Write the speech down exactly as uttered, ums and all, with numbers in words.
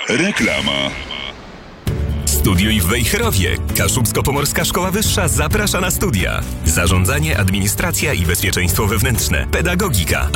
Reklama. Studiuj w Wejherowie. Kaszubsko-Pomorska Szkoła Wyższa zaprasza na studia. Zarządzanie, administracja i bezpieczeństwo wewnętrzne. Pedagogika.